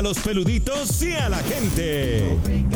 A los peluditos y a la gente.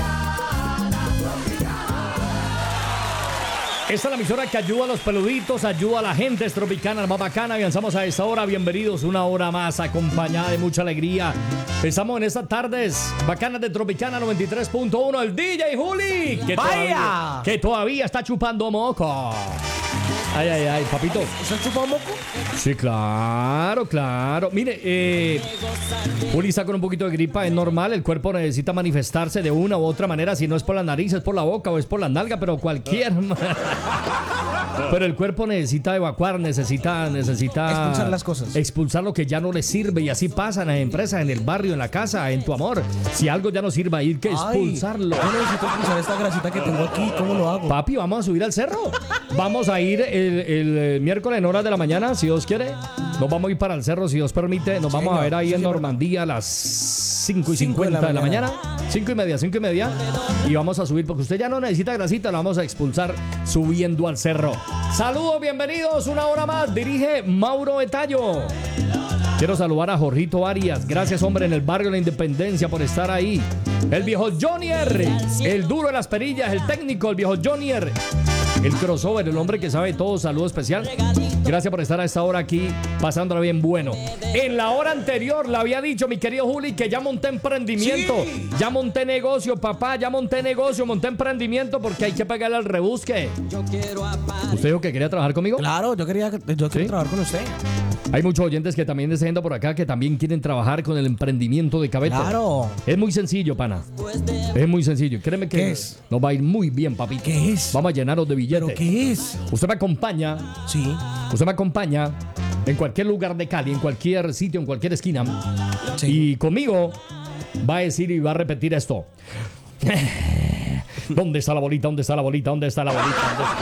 Esta es la emisora que ayuda a los peluditos, ayuda a la gente, es Tropicana, la más bacana. Avanzamos a esta hora, bienvenidos una hora más, acompañada de mucha alegría. Estamos en estas tardes bacanas de Tropicana 93.1, el DJ Juli, que todavía está chupando moco. Ay, papito. ¿Se chupó moco? Sí, claro. Mire, Juli está con un poquito de gripa, es normal, el cuerpo necesita manifestarse de una u otra manera, si no es por la nariz, es por la boca o es por la nalga, pero cualquier... Pero el cuerpo necesita evacuar, necesita expulsar las cosas. Expulsar lo que ya no le sirve, y así pasa en las empresas, en el barrio, en la casa, en tu amor. Si algo ya no sirve, hay que expulsarlo. Yo necesito expulsar esta grasita que tengo aquí, ¿cómo lo hago? Papi, vamos a subir al cerro. Vamos a ir el miércoles en horas de la mañana, si Dios quiere. Nos vamos a ir para el cerro, si Dios permite. Nos vamos a ver ahí en Normandía a las 5:50 de la mañana. 5:30. Y vamos a subir, porque usted ya no necesita grasita, la vamos a expulsar subiendo al cerro. Saludos, bienvenidos una hora más. Dirige Mauro Betallo. Quiero saludar a Jorgito Arias. Gracias, hombre, en el barrio de la Independencia por estar ahí. El viejo Johnny R. El duro de las perillas, el técnico, el viejo Johnny R. El crossover, el hombre que sabe todo. Saludo especial. Gracias por estar a esta hora aquí, pasándola bien bueno. En la hora anterior le había dicho, mi querido Juli, que ya monté emprendimiento. Sí. Ya monté negocio, papá. Monté emprendimiento, porque hay que pagarle al rebusque. ¿Usted dijo que quería trabajar conmigo? Claro, yo quiero trabajar con usted. Hay muchos oyentes que también deseen por acá, que también quieren trabajar con el emprendimiento de Cabeto. Claro. Es muy sencillo, pana. Es muy sencillo. Créeme que nos va a ir muy bien, papito. ¿Qué es? Vamos a llenarnos de billetes. ¿Pero qué es? Usted me acompaña. Sí. Usted me acompaña en cualquier lugar de Cali, en cualquier sitio, en cualquier esquina. Sí. Y conmigo va a decir y va a repetir esto. ¿Dónde está la bolita? ¿Dónde está la bolita? ¿Dónde está la bolita?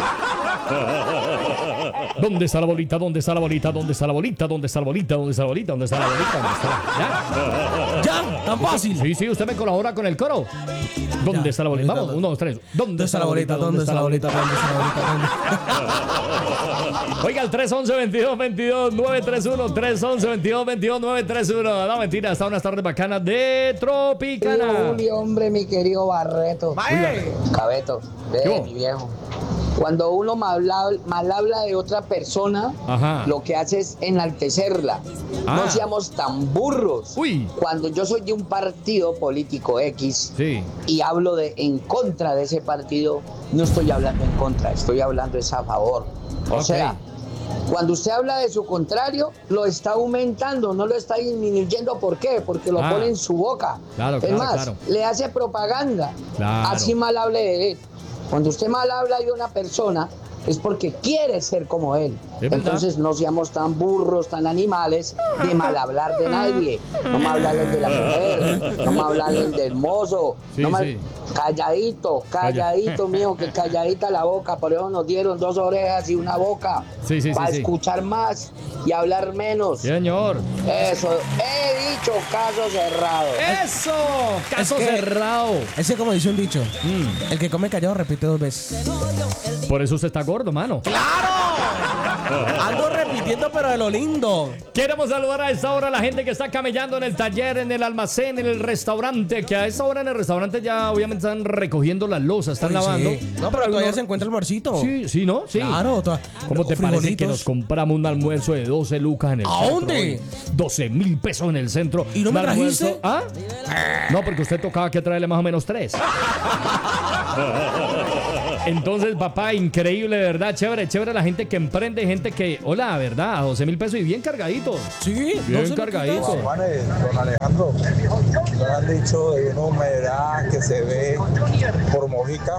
¿Dónde está la bolita? ¿Dónde está la bolita? ¿Dónde está la bolita? ¿Dónde está la bolita? ¿Dónde está la bolita? ¿Dónde está la bolita? ¿Dónde está la... ¿Ya? ¿Tan fácil? Sí, usted me colabora con el coro. ¿Dónde está la bolita? Vamos, 1, 2, 3. ¿Dónde está la bolita? ¿Dónde está la bolita? ¿Dónde está la bolita? Oiga, el 311-2222 931 311-2222 931. No, mentira, está unas tardes bacanas de Tropicana. Juli, hombre, mi querido Barreto. Cabeto, mi viejo. Cuando uno mal habla de otra persona, lo que hace es enaltecerla. No seamos tan burros. Cuando yo soy de un partido político X y hablo en contra de ese partido, no estoy hablando en contra, estoy hablando es a favor. O sea, cuando usted habla de su contrario, lo está aumentando, no lo está disminuyendo. ¿Por qué? Porque lo pone en su boca. Es más, le hace propaganda. Así mal hable de él. Cuando usted mal habla de una persona, es porque quiere ser como él. Entonces no seamos tan burros, tan animales de mal hablar de nadie. No me hablarles de la mujer, no me hablarles del mozo. Calladito, mijo, que calladita la boca. Por eso nos dieron 2 orejas y una boca. Para escuchar más y hablar menos. Señor. Eso, he dicho caso cerrado. Eso, caso cerrado. Ese, como dice un dicho, el que come callado repite 2 veces. Por eso usted está gordo, mano. ¡Claro! Ando repitiendo, pero de lo lindo. Queremos saludar a esta hora a la gente que está camellando en el taller, en el almacén, en el restaurante. Que a esta hora en el restaurante ya obviamente están recogiendo las losas, están lavando. Sí. No, pero todavía se encuentra el almuercito. Sí, ¿no? Sí. Claro. ¿Cómo te parece que nos compramos un almuerzo de 12 lucas en el centro? ¿A dónde? 12,000 pesos en el centro. ¿Y no me trajiste? ¿Ah? No, porque usted tocaba que traerle más o menos 3. Entonces, papá, increíble, ¿verdad? Chévere la gente que emprende, gente que, hola, ¿verdad? 12,000 pesos y bien cargaditos. Sí, bien cargaditos. Don Alejandro, nos han dicho de una humedad que se ve por Mojica,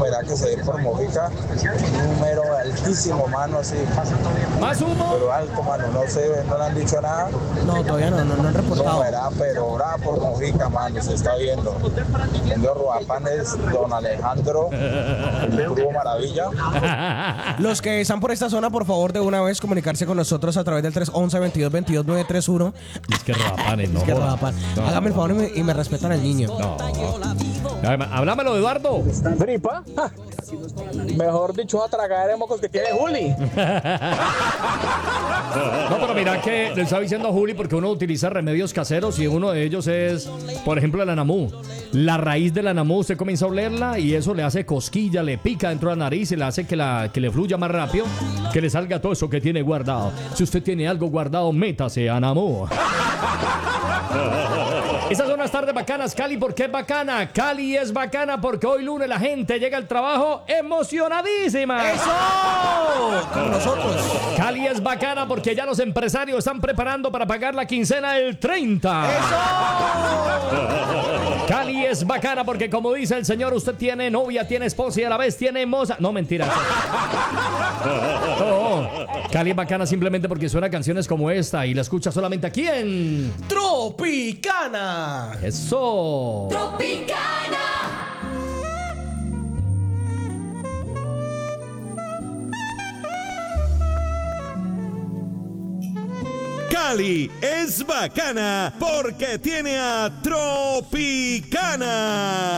un número altísimo, mano, así. ¿Más humo? Pero alto, mano, no sé, no le han dicho nada. No, todavía no han reportado. Humedad, pero ahora por Mojica, mano, se está viendo. Viendo Roapanes, Don Alejandro, el Grupo Maravilla. Los que están por esta zona, por favor, de una vez comunicarse con nosotros a través del 311-2222 931. Es que Roapanes, no. Hágame el favor y me respetan al niño. No. Háblamelo, Eduardo. ¿Gripa? Mejor dicho, a tragar de mocos que tiene Juli. No, pero mira que le estaba diciendo a Juli porque uno utiliza remedios caseros y uno de ellos es, por ejemplo, el anamú. La raíz del anamú, usted comienza a olerla y eso le hace cosquilla, le pica dentro de la nariz y le hace que le fluya más rápido, que le salga todo eso que tiene guardado. Si usted tiene algo guardado, métase anamú. Esas son las tardes bacanas. Cali, ¿por qué es bacana? Cali es bacana porque hoy lunes la gente llega al trabajo emocionadísima. ¡Eso! Con nosotros. Cali es bacana porque ya los empresarios están preparando para pagar la quincena del 30. ¡Eso! Cali es bacana porque, como dice el señor, usted tiene novia, tiene esposa y a la vez tiene moza. No, mentira. No. Cali es bacana simplemente porque suena canciones como esta y la escucha solamente aquí en Tropicana. Eso. Tropicana. Cali es bacana porque tiene a Tropicana.